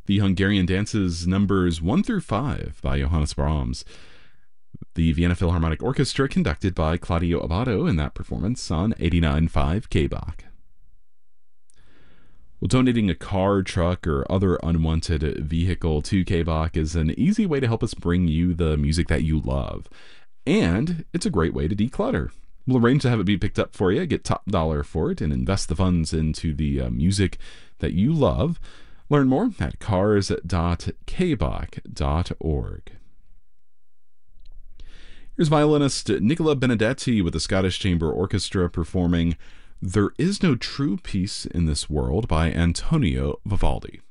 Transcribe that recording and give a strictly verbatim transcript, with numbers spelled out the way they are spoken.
the Hungarian dances numbers one through five by Johannes Brahms. The Vienna Philharmonic Orchestra conducted by Claudio Abbado in that performance on eighty-nine point five K B A C. Well, donating a car, truck, or other unwanted vehicle to K B A C is an easy way to help us bring you the music that you love. And it's a great way to declutter. We'll arrange to have it be picked up for you, get top dollar for it, and invest the funds into the uh, music that you love. Learn more at cars dot k b a c dot org. Here's violinist Nicola Benedetti with the Scottish Chamber Orchestra performing There Is No True Peace in This World by Antonio Vivaldi.